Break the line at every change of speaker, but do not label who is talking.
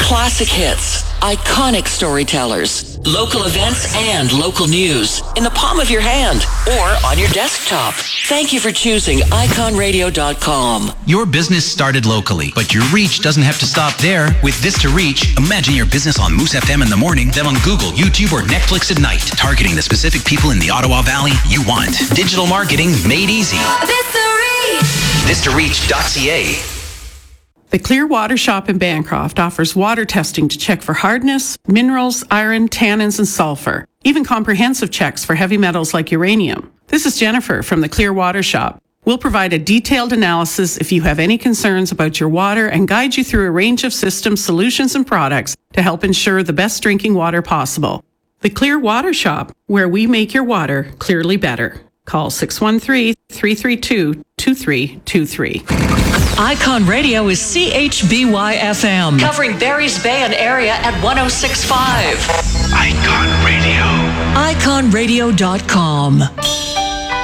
Classic hits, iconic storytellers, local events and local news in the palm of your hand or on your desktop. Thank you for choosing iconradio.com.
Your business started locally, but your reach doesn't have to stop there. With This to Reach, imagine your business on Moose FM in the morning, then on Google, YouTube, or Netflix at night, targeting the specific people in the Ottawa Valley you want. Digital marketing made easy.
This to Reach.
ThisToReach.ca.
The Clear Water Shop in Bancroft offers water testing to check for hardness, minerals, iron, tannins, and sulfur. Even comprehensive checks for heavy metals like uranium. This is Jennifer from the Clear Water Shop. We'll provide a detailed analysis if you have any concerns about your water and guide you through a range of systems, solutions, and products to help ensure the best drinking water possible. The Clear Water Shop, where we make your water clearly better. Call 613-332-2323.
Icon Radio is CHBY FM, covering Barry's Bay and area at 106.5.
Icon Radio.
iconradio.com.